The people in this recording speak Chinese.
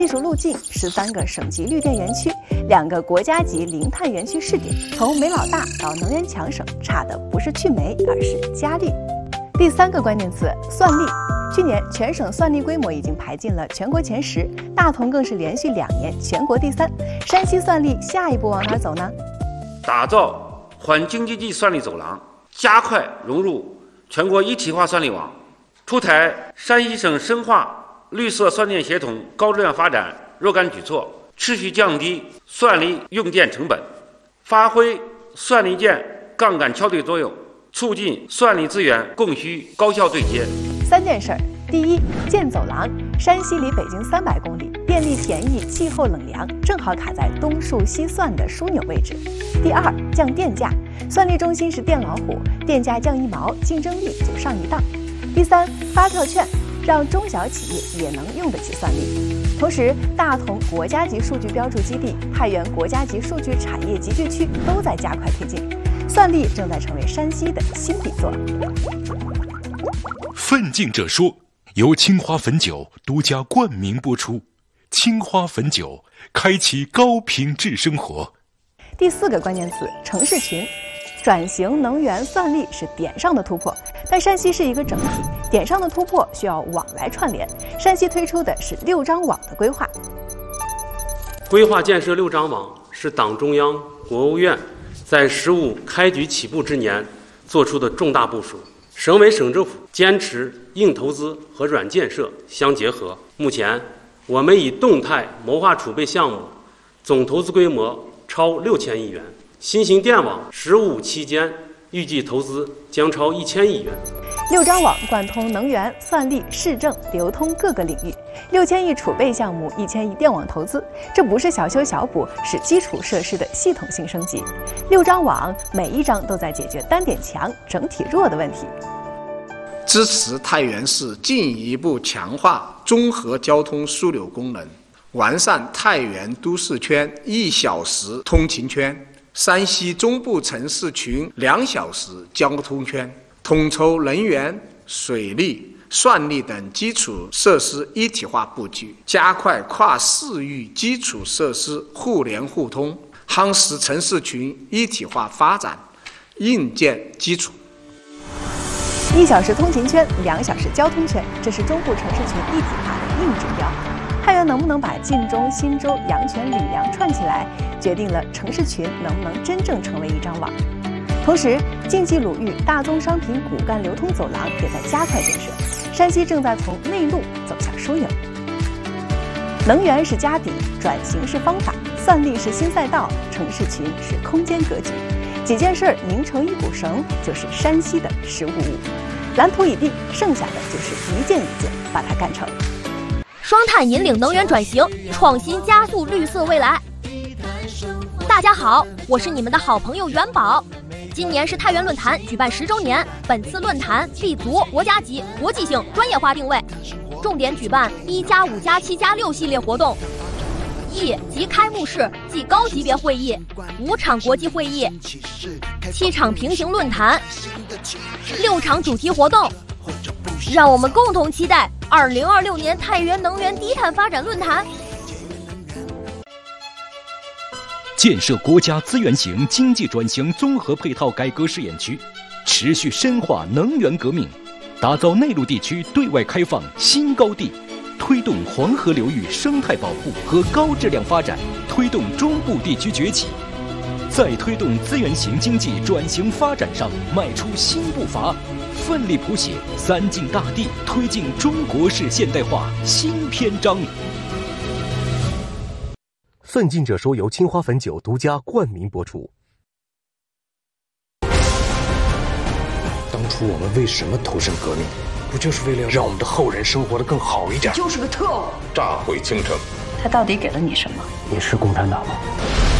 技术路径13个省级绿电园区，2个国家级零碳园区试点，从煤老大到能源强省，差的不是去煤，而是加绿。第3个关键词：算力。去年全省算力规模已经排进了全国前10，大同更是连续2年全国第3。山西算力下一步往哪走呢？ 打造环京经济算力走廊，加快融入全国一体化算力网，出台山西省深化绿色算电协同高质量发展若干举措，持续降低算力用电成本，发挥算力件杠杆桥队作用，促进算力资源供需高效对接。 3件事儿：第一，建走廊。山西离北京300公里，电力便宜，气候冷凉，正好卡在东数西算的枢纽位置。第二，降电价。算力中心是电老虎，电价降1毛，竞争力就上1档。第三，发票券，让中小企业也能用得起算力。同时，大同国家级数据标注基地、太原国家级数据产业集聚区都在加快推进，算力正在成为山西的新底座。 奋进者说，由青花汾酒独家冠名播出。青花汾酒，开启高品质生活。 第4个关键词：城市群。转型能源算力是点上的突破，但山西是一个整体，点上的突破需要网来串联。山西推出的是6张网的规划。 规划建设6张网是党中央、国务院在“15”开局起步之年做出的重大部署。省委省政府坚持硬投资和软建设相结合。目前，我们以动态谋划储备项目总投资规模超6000亿元。新型电网“15”期间预计投资将超1000亿元。 6张网贯通能源、算力、市政、流通各个领域，6000亿储备项目，1000亿电网投资，这不是小修小补，是基础设施的系统性升级。6张网每一张都在解决单点强、整体弱的问题。 支持太原市进一步强化综合交通枢纽功能，完善太原都市圈1小时通勤圈。山西中部城市群2小时交通圈，统筹能源、水利、算力等基础设施一体化布局，加快跨市域基础设施互联互通，夯实城市群一体化发展硬件基础。 1小时通勤圈，2小时交通圈，这是中部城市群一体化的硬指标。太原能不能把晋中、忻州、阳泉、荭阳串起来，决定了城市群能不能真正成为1张网。同时，晋冀鲁豫大宗商品骨干流通走廊也在加快建设，山西正在从内陆走向枢纽。能源是家底，转型是方法，算力是新赛道，城市群是空间格局。几件事拧成一股绳，就是山西的15物。蓝图已定，剩下的就是一件一件把它干成。 双碳引领能源转型，创新加速绿色未来。大家好，我是你们的好朋友元宝。今年是太原论坛举办10周年，本次论坛立足国家级、国际性专业化定位，重点举办1+5+7+6系列活动。E 及开幕式暨高级别会议，5场国际会议，7场平行论坛，6场主题活动。让我们共同期待2026年太原能源低碳发展论坛。 建设国家资源型经济转型综合配套改革试验区，持续深化能源革命，打造内陆地区对外开放新高地，推动黄河流域生态保护和高质量发展，推动中部地区崛起，在推动资源型经济转型发展上迈出新步伐，奋力谱写3晋大地推进中国式现代化新篇章。 奋进者说由青花汾酒独家冠名播出。 当初我们为什么投身革命？不就是为了让我们的后人生活得更好一点？ 就是个特务， 炸毁京城。 他到底给了你什么？ 你是共产党吗？